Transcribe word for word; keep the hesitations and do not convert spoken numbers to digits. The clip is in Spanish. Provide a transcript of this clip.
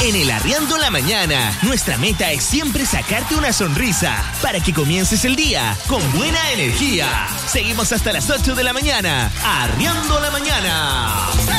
En el Arriendo la Mañana, nuestra meta es siempre sacarte una sonrisa para que comiences el día con buena energía. Seguimos hasta las ocho de la mañana. Arriendo la Mañana.